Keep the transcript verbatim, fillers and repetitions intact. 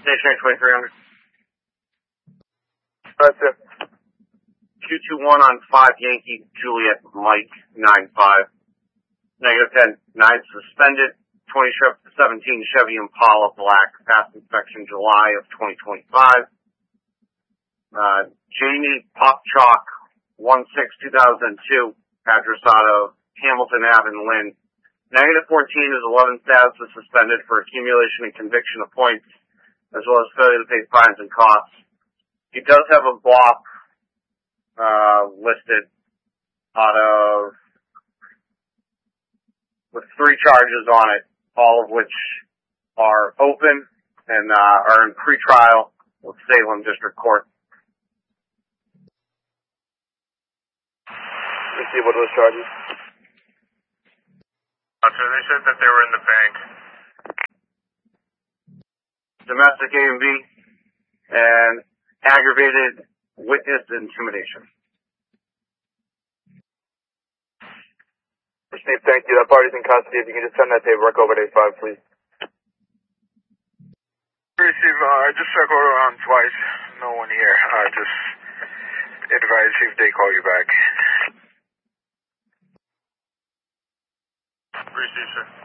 Stationary twenty-three hundred. That's it. two two one on five Yankee Juliet Mike nine five. Negative ten nine suspended. twenty seventeen Chevy Impala Black, past inspection July of twenty twenty-five. Uh, Jamie Popchalk one six two thousand two, address out of Hamilton Avenue, Lynn. Negative fourteen is eleven status is suspended for accumulation and conviction of points, as well as failure to pay fines and costs. He does have a B O P, uh, listed out of, with three charges on it, all of which are open and, uh, are in pretrial with Salem District Court. Let's see what are those charges. Uh, so they said that they were in the bank. Domestic A and B and aggravated witness intimidation. Steve, thank you. That party's in custody. If you can just send that paperwork over to A five, please. Receive, uh, I just circled around twice. No one here. Uh, just advise if they call you back. Receive, sir.